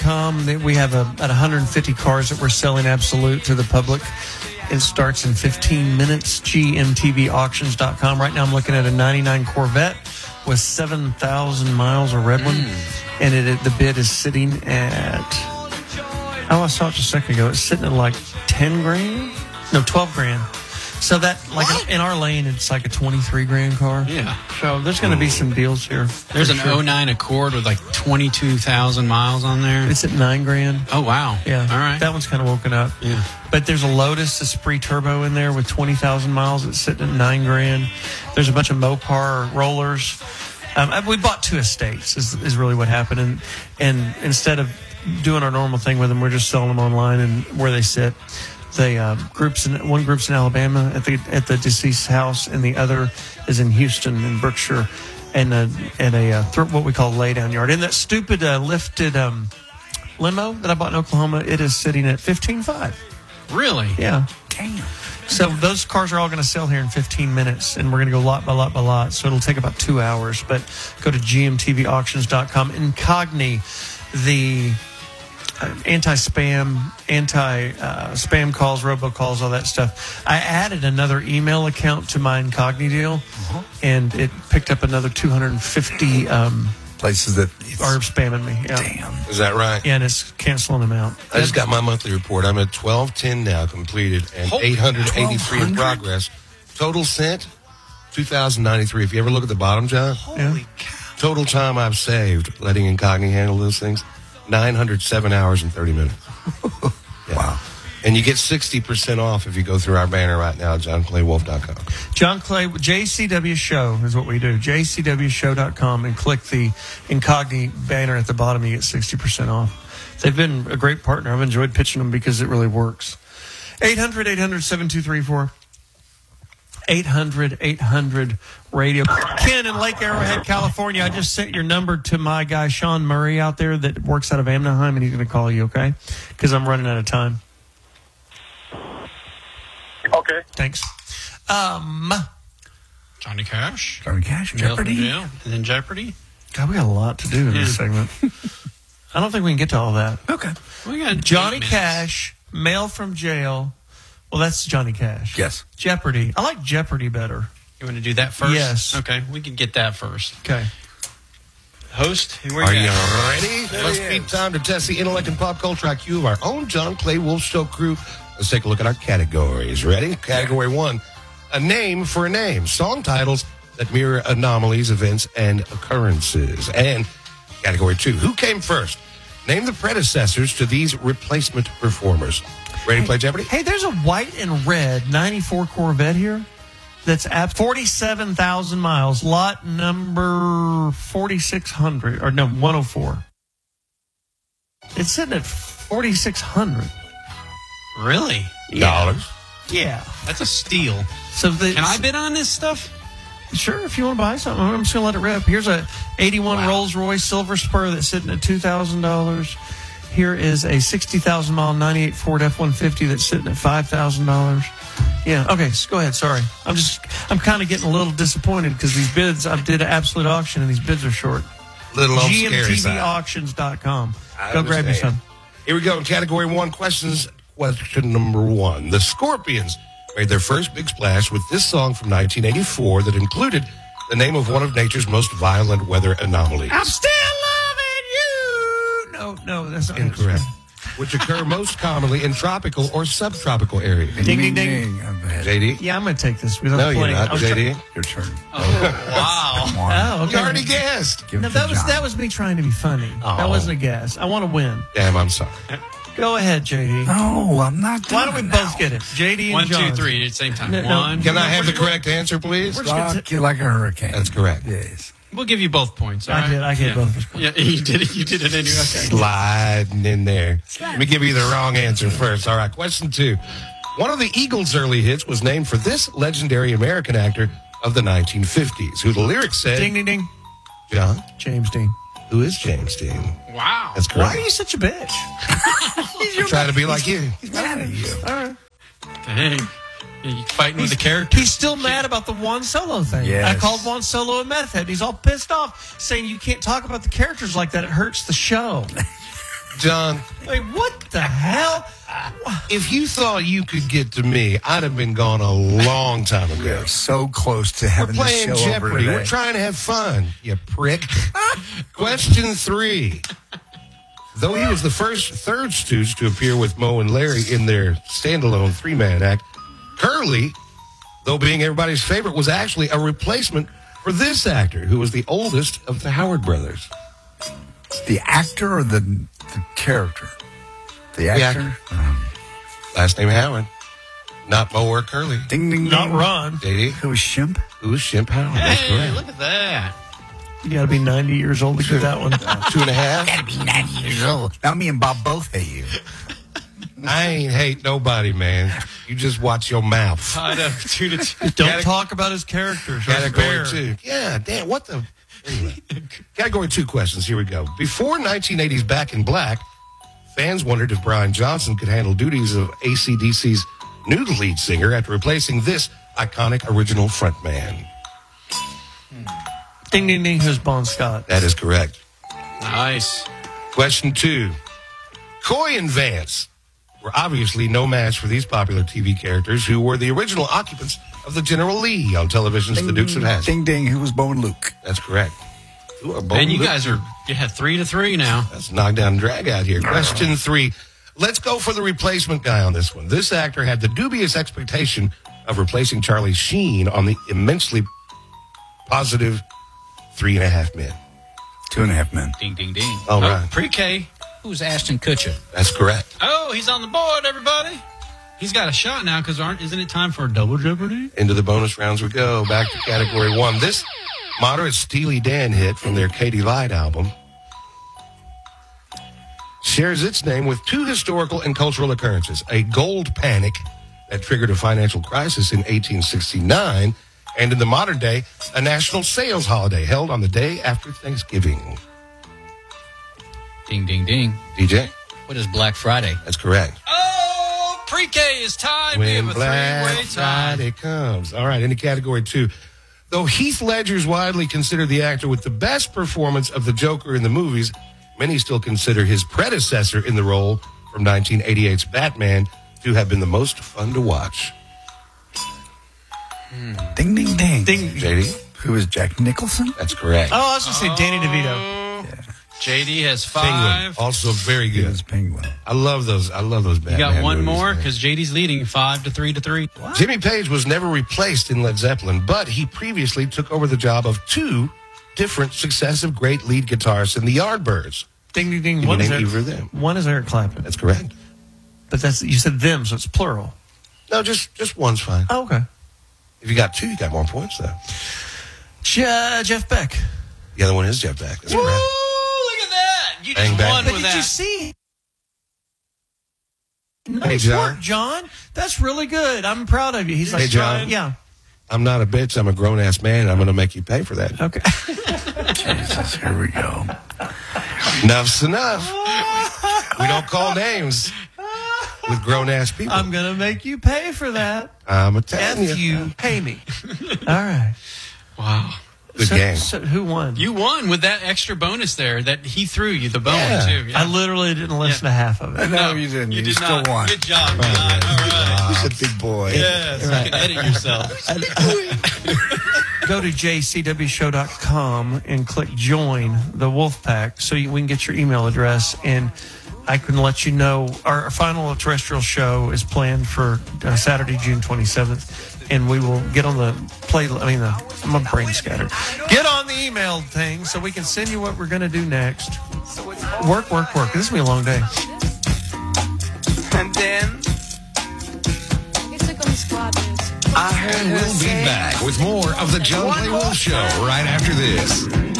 GMTV.com. We have about 150 cars that we're selling absolute to the public. It starts in 15 minutes. GMTVauctions.com. Right now I'm looking at a 99 Corvette with 7,000 miles, a red one. And the bid is sitting at, I saw it just a second ago. It's sitting at like 10 grand? No, 12 grand. So that, like in our lane, it's like a 23 grand car. Yeah. So there's going to be some deals here. There's an 09 Accord with like 22,000 miles on there. It's at 9 grand. Oh, wow. Yeah. All right. That one's kind of woken up. Yeah. But there's a Lotus Esprit Turbo in there with 20,000 miles. It's sitting at 9 grand. There's a bunch of Mopar rollers. We bought 2 estates is really what happened. And instead of doing our normal thing with them, we're just selling them online and where they sit. One group's in Alabama at the deceased's house, and the other is in Houston in Berkshire, and what we call laydown yard. And that stupid lifted limo that I bought in Oklahoma, it is sitting at $15,500. Really? Yeah. Damn. So those cars are all going to sell here in 15 minutes, and we're going to go lot by lot by lot. So it'll take about 2 hours. But go to GMTVauctions.com. Incogni, the anti-spam calls, robocalls, all that stuff. I added another email account to my Incogni deal, and it picked up another 250 places that are spamming me. Yeah. Damn. Is that right? Yeah, and it's canceling them out. I just got my monthly report. I'm at 1210 now completed and 883 in progress. Total sent, 2,093. If you ever look at the bottom, John. Holy cow. Total time I've saved letting Incogni handle those things, 907 hours and 30 minutes. Yeah. Wow. And you get 60% off if you go through our banner right now, JohnClayWolf.com. John Clay, JCW Show is what we do. JCWShow.com, and click the Incogni banner at the bottom. You get 60% off. They've been a great partner. I've enjoyed pitching them because it really works. 800-800-7234. 800-800-RADIO. Ken in Lake Arrowhead, California. I just sent your number to my guy, Sean Murray, out there that works out of Anaheim, and he's going to call you, okay? Because I'm running out of time. Okay. Thanks. Johnny Cash. Jeopardy. Jail. And then Jeopardy. God, we got a lot to do in this segment. I don't think we can get to all that. Okay. We got Johnny 8 minutes. Cash, mail from jail. Well, that's Johnny Cash. Yes. Jeopardy. I like Jeopardy better. You want to do that first? Yes. Okay, we can get that first. Okay. Host, where Are you you at? ready? Must be time to test the intellect and pop culture IQ of our own John Clay Wolf Show crew. Let's take a look at our categories. Ready? Category 1, a name for a name. Song titles that mirror anomalies, events, and occurrences. And category 2, who came first? Name the predecessors to these replacement performers. Ready to play Jeopardy? Hey, there's a white and red 94 Corvette here that's at 47,000 miles. Lot number 4,600. Or no, 104. It's sitting at 4,600. Really? Dollars. Yeah. That's a steal. So Can I bid on this stuff? Sure, if you want to buy something, I'm just going to let it rip. Here's a 81 Rolls Royce Silver Spur that's sitting at $2,000. Here is a 60,000 mile 98 Ford F-150 that's sitting at $5,000. Yeah. Okay. So go ahead. Sorry. I'm kind of getting a little disappointed because these bids, I did an absolute auction and these bids are short. Little on the scary side. GMTVauctions.com. I Go grab you understand. some. Here we go. In category 1, questions. Question number 1. The Scorpions made their first big splash with this song from 1984 that included the name of one of nature's most violent weather anomalies. I'm still loving you. No, that's not Incorrect. Which occur most commonly in tropical or subtropical areas. Ding, ding, ding. JD? Yeah, I'm going to take this. Because No, I'm you're playing. not, JD. Your turn. Wow. Come on. Oh, okay. You already guessed. Give No, it to John. that was me trying to be funny. That wasn't a guess. I want to win. Damn, I'm sorry. Go ahead, JD. No, I'm not doing Why don't we it both now. get it? JD and 1, John. 2, 3 at the same time. No, no. 1. Can I have the correct answer, please? We're just gonna Rock you like a hurricane. That's correct. Yes. We'll give you both points. All I right? did. I get Yeah. both of us points. Yeah, you did it. You did it anyway. Okay. Sliding in there. Let me give you the wrong answer first. All right, question 2. One of the Eagles' early hits was named for this legendary American actor of the 1950s, who the lyrics said... Ding, ding, ding. John? James Dean. Who is James Dean? Wow. That's Why correct. are you such a bitch? I'm trying to be like you. He's mad at you. All right. Dang. You fighting with the character? He's still mad about the Juan Solo thing. Yes. I called Juan Solo a meth head. He's all pissed off, saying you can't talk about the characters like that. It hurts the show. John, Like, what the hell? if you thought you could get to me, I'd have been gone a long time ago. We're so close to We're having this playing show over Jeopardy. today. We're trying to have fun, you prick. Question 3. Though he was the third Stooge to appear with Moe and Larry in their standalone 3-man act, Curly, though being everybody's favorite, was actually a replacement for this actor, who was the oldest of the Howard brothers. The actor or the character? The actor? Last name Howard. Not Moe or Curly. Ding, ding, Not ding. Ron. JD, It was Shimp. who was Shimp Howard? That's Hey, correct. look at that. You got to be 90 years old to get that one. 2.5. Gotta be 90 years old. Now me and Bob both hate you. I ain't hate nobody, man. You just watch your mouth. Tied up 2-2. Don't talk about his characters. Or his bear. Category 2. Yeah, damn, what the... Anyway. Category 2 questions. Here we go. Before 1980's Back in Black, fans wondered if Brian Johnson could handle duties of AC/DC's new lead singer after replacing this iconic original frontman. Ding, ding, ding. Who's Bon Scott? That is correct. Nice. Question 2. Coy and Vance were obviously no match for these popular TV characters who were the original occupants of the General Lee on television's The Dukes of Hazzard. Ding, ding. Who was Bo and Luke? That's correct. Ooh, And you guys are 3-3 now. That's knockdown and drag out here. Question 3. Let's go for the replacement guy on this one. This actor had the dubious expectation of replacing Charlie Sheen on the immensely positive 3.5 Men. 2.5 Men. Ding, ding, ding. All right. Pre-K. Who's Ashton Kutcher? That's correct. Oh, he's on the board, everybody. He's got a shot now because isn't it time for Double Jeopardy? Into the bonus rounds we go. Back to category 1. This moderate Steely Dan hit from their Katy Light album shares its name with 2 historical and cultural occurrences: a gold panic that triggered a financial crisis in 1869, and in the modern day, a national sales holiday held on the day after Thanksgiving. Ding, ding, ding. DJ? What is Black Friday? That's correct. Oh, Pre-K is tied. We When have a Black three-way tie. Friday comes. All right, into category 2. Though Heath Ledger is widely considered the actor with the best performance of the Joker in the movies, many still consider his predecessor in the role from 1988's Batman to have been the most fun to watch. Ding, ding, ding. Ding. JD? Who was Jack Nicholson? That's correct. Oh, I was going to say Danny DeVito. JD has Penguin, 5. also very He good. was Penguin. I love those Batman You got one movies, more man. because JD's leading 5-3. Jimmy Page was never replaced in Led Zeppelin, but he previously took over the job of 2 different successive great lead guitarists in the Yardbirds. Ding, ding, ding. You One is, name Eric, either of them. one is Eric Clapton. That's correct. But you said them, so it's plural. No, just one's fine. Oh, okay. If you got 2, you got more points, though. Jeff Beck. The other one is Jeff Beck. That's Woo! correct. Look at that. You Bang, just bang. won But with did that. you see? Hey, Nice John. work, John. That's really good. I'm proud of you. He's like, Hey, John. Yeah. I'm not a bitch. I'm a grown-ass man, and I'm going to make you pay for that. Okay. Jesus, here we go. Enough's enough. We don't call names with grown-ass people. I'm going to make you pay for that. I'm a telling F you. you, pay me. All right. Wow. Good game. So who won? You won with that extra bonus there that he threw you, the bone, Yeah. too. Yeah. I literally didn't listen to half of it. No, you didn't. You You did still not. won. Good job, John. All right. He's a big boy. Yes, you can edit yourself. Go to jcwshow.com and click join the Wolfpack so we can get your email address, and I can let you know our final terrestrial show is planned for Saturday, June 27th, and we will get on the play. My brain's scattered. Get on the email thing so we can send you what we're going to do next. Work. This is going to be a long day. And then You took on the squad news. I heard her We'll be say, back with more of the John Clay Wolf Show right after this.